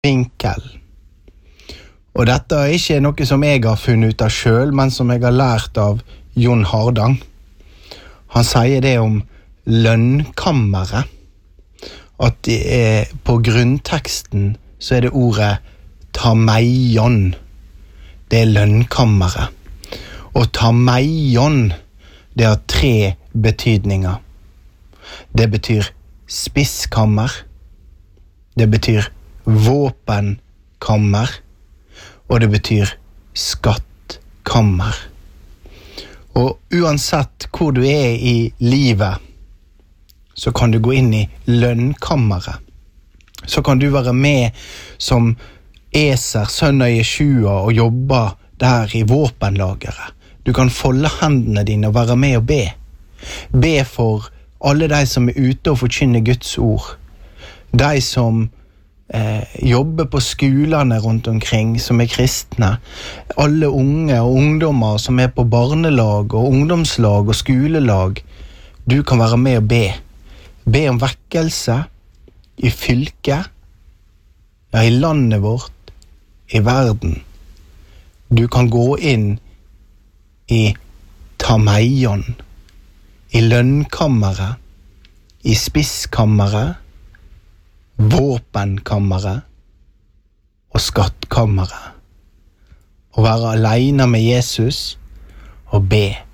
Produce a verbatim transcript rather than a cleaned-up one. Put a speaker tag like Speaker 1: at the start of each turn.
Speaker 1: vinkel. Og dette er ikke noe som jeg har funnet ut av selv, men som jeg har lært av Jon Hardang. Han sier det om lønnkammeret, at det er, på grunnteksten så er det ordet tameion. Det er lønnkammeret. Og tameion, det har tre betydninger. Det betyr spisskammer, det betyr våpenkammer, og det betyr skattkammer. Og uansett hvor du er i livet, så kan du gå inn i lønnkammeret. Så kan du være med som Eser, sønn av Jeshua, og jobbe der i våpenlageret. Du kan folde hendene dine og være med og be. Be for alle de som er ute og forkynner Guds ord. De som eh, jobber på skolene rundt omkring, som er kristne. Alle unge og ungdommer som er på barnelag og ungdomslag og skolelag. Du kan være med og be. Be om vekkelse i fylket, ja, i landet vårt, i verden. Du kan gå inn i tameion, i lønnkammeret, i spisskammeret, våpenkammeret og skattkammeret. Og være alene med Jesus og be.